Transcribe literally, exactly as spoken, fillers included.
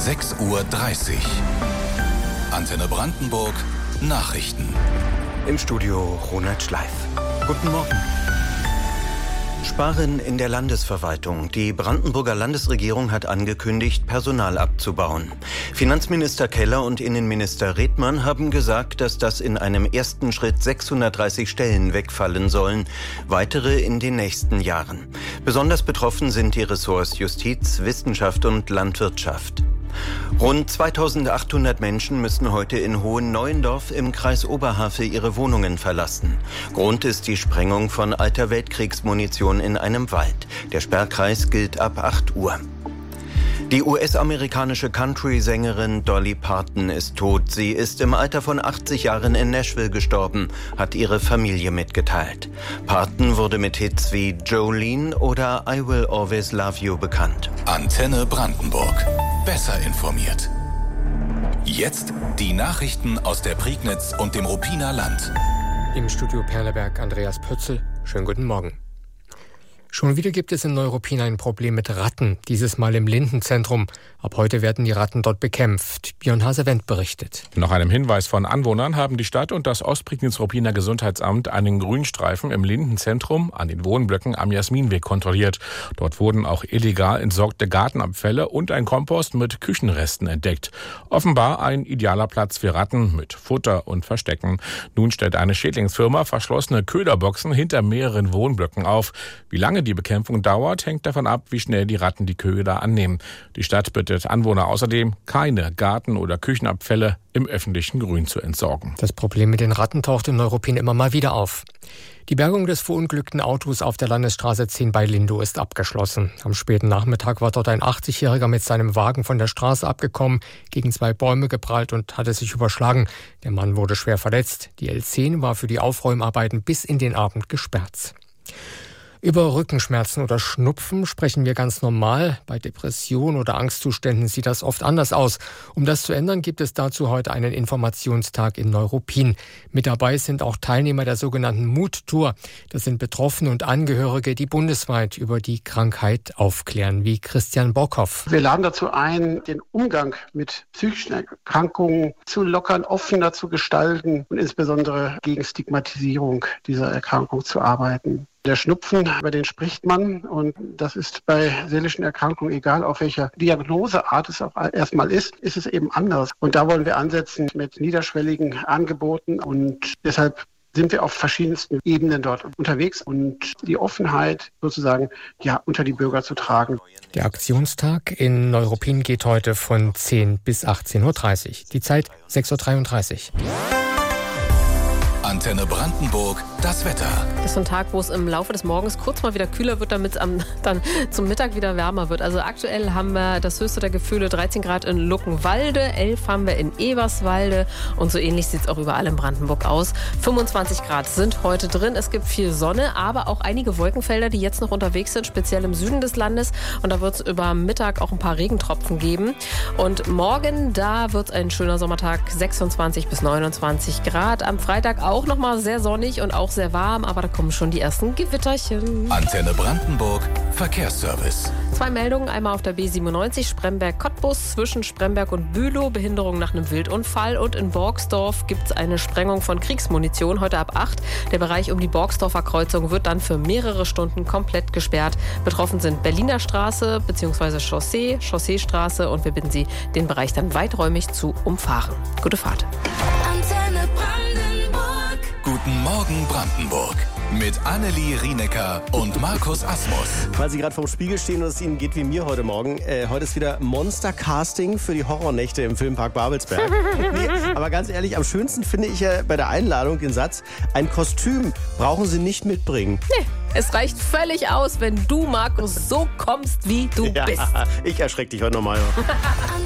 sechs Uhr dreißig. Antenne Brandenburg, Nachrichten. Im Studio Ronald Schleif. Guten Morgen. Sparen in der Landesverwaltung. Die Brandenburger Landesregierung hat angekündigt, Personal abzubauen. Finanzminister Keller und Innenminister Redmann haben gesagt, dass das in einem ersten Schritt sechshundertdreißig Stellen wegfallen sollen, weitere in den nächsten Jahren. Besonders betroffen sind die Ressorts Justiz, Wissenschaft und Landwirtschaft. Rund zweitausendachthundert Menschen müssen heute in Hohen-Neuendorf im Kreis Oberhavel ihre Wohnungen verlassen. Grund ist die Sprengung von alter Weltkriegsmunition in einem Wald. Der Sperrkreis gilt ab acht Uhr. Die U S-amerikanische Country-Sängerin Dolly Parton ist tot. Sie ist im Alter von achtzig Jahren in Nashville gestorben, hat ihre Familie mitgeteilt. Parton wurde mit Hits wie Jolene oder I Will Always Love You bekannt. Antenne Brandenburg. Besser informiert. Jetzt die Nachrichten aus der Prignitz und dem Ruppiner Land. Im Studio Perleberg Andreas Pötzl. Schönen guten Morgen. Schon wieder gibt es in Neuruppin ein Problem mit Ratten, dieses Mal im Lindenzentrum. Ab heute werden die Ratten dort bekämpft. Björn Hasewendt berichtet. Nach einem Hinweis von Anwohnern haben die Stadt und das Ostprignitz-Ruppiner Gesundheitsamt einen Grünstreifen im Lindenzentrum an den Wohnblöcken am Jasminweg kontrolliert. Dort wurden auch illegal entsorgte Gartenabfälle und ein Kompost mit Küchenresten entdeckt. Offenbar ein idealer Platz für Ratten mit Futter und Verstecken. Nun stellt eine Schädlingsfirma verschlossene Köderboxen hinter mehreren Wohnblöcken auf. Wie lange die Bekämpfung dauert, hängt davon ab, wie schnell die Ratten die Köder annehmen. Die Stadt bittet Anwohner außerdem, keine Garten- oder Küchenabfälle im öffentlichen Grün zu entsorgen. Das Problem mit den Ratten taucht in Neuruppin immer mal wieder auf. Die Bergung des verunglückten Autos auf der Landesstraße zehn bei Lindow ist abgeschlossen. Am späten Nachmittag war dort ein achtzigjähriger mit seinem Wagen von der Straße abgekommen, gegen zwei Bäume geprallt und hatte sich überschlagen. Der Mann wurde schwer verletzt. Die L zehn war für die Aufräumarbeiten bis in den Abend gesperrt. Über Rückenschmerzen oder Schnupfen sprechen wir ganz normal. Bei Depressionen oder Angstzuständen sieht das oft anders aus. Um das zu ändern, gibt es dazu heute einen Informationstag in Neuruppin. Mit dabei sind auch Teilnehmer der sogenannten Mut-Tour. Das sind Betroffene und Angehörige, die bundesweit über die Krankheit aufklären, wie Christian Bockhoff. Wir laden dazu ein, den Umgang mit psychischen Erkrankungen zu lockern, offener zu gestalten und insbesondere gegen Stigmatisierung dieser Erkrankung zu arbeiten. Der Schnupfen, über den spricht man, und das ist bei seelischen Erkrankungen, egal auf welcher Diagnoseart es auch erstmal ist, ist es eben anders. Und da wollen wir ansetzen mit niederschwelligen Angeboten, und deshalb sind wir auf verschiedensten Ebenen dort unterwegs und die Offenheit sozusagen ja unter die Bürger zu tragen. Der Aktionstag in Neuruppin geht heute von zehn bis achtzehn Uhr dreißig. Die Zeit sechs Uhr dreiunddreißig. Antenne Brandenburg, das Wetter. Das ist so ein Tag, wo es im Laufe des Morgens kurz mal wieder kühler wird, damit es am, dann zum Mittag wieder wärmer wird. Also aktuell haben wir das höchste der Gefühle dreizehn Grad in Luckenwalde, elf haben wir in Eberswalde und so ähnlich sieht es auch überall in Brandenburg aus. fünfundzwanzig Grad sind heute drin. Es gibt viel Sonne, aber auch einige Wolkenfelder, die jetzt noch unterwegs sind, speziell im Süden des Landes. Und da wird es über Mittag auch ein paar Regentropfen geben. Und morgen, da wird es ein schöner Sommertag, sechsundzwanzig bis neunundzwanzig Grad. Am Freitag auch noch mal sehr sonnig und auch sehr warm, aber da kommen schon die ersten Gewitterchen. Antenne Brandenburg, Verkehrsservice. Zwei Meldungen, einmal auf der B siebenundneunzig Spremberg-Cottbus zwischen Spremberg und Bülow, Behinderung nach einem Wildunfall, und in Borgsdorf gibt es eine Sprengung von Kriegsmunition heute ab acht. Der Bereich um die Borgsdorfer Kreuzung wird dann für mehrere Stunden komplett gesperrt. Betroffen sind Berliner Straße bzw. Chaussee, Chausseestraße, und wir bitten Sie, den Bereich dann weiträumig zu umfahren. Gute Fahrt. Antenne Brandenburg. Guten Morgen Brandenburg. Mit Annelie Rienecker und Markus Asmus. Weil Sie gerade vorm Spiegel stehen und es Ihnen geht wie mir heute Morgen. Äh, heute ist wieder Monster-Casting für die Horrornächte im Filmpark Babelsberg. Nee, aber ganz ehrlich, am schönsten finde ich ja bei der Einladung den Satz, ein Kostüm brauchen Sie nicht mitbringen. Nee, es reicht völlig aus, wenn du, Markus, so kommst, wie du ja, bist. Ich erschreck dich heute nochmal.